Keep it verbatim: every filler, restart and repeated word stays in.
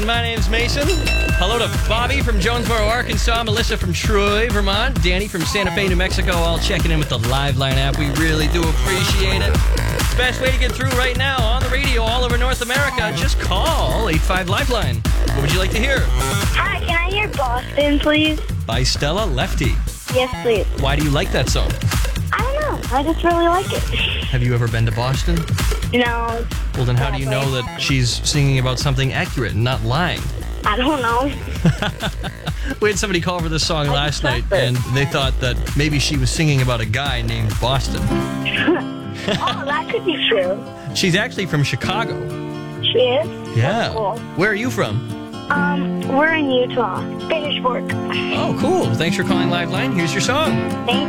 Liveline. My name's Mason. Hello to Bobby from Jonesboro, Arkansas, Melissa from Troy, Vermont, Danny from Santa Fe, New Mexico, all checking in with the Liveline app. We really do appreciate it. Best way to get through right now on the radio all over North America. Just call eight five Liveline. What would you like to hear? Hi, can I hear Boston, please? By Stella Lefty. Yes, please. Why do you like that song? I don't know. I just really like it. Have you ever been to Boston? No. Well, then how do you know that she's singing about something accurate and not lying? I don't know. We had somebody call for this song I last night, trust it. and they thought that maybe she was singing about a guy named Boston. Oh, that could be true. She's actually from Chicago. She is? Yeah. That's cool. Where are you from? Um, we're in Utah. Spanish Fork. Oh, cool. Thanks for calling Liveline. Here's your song. Thank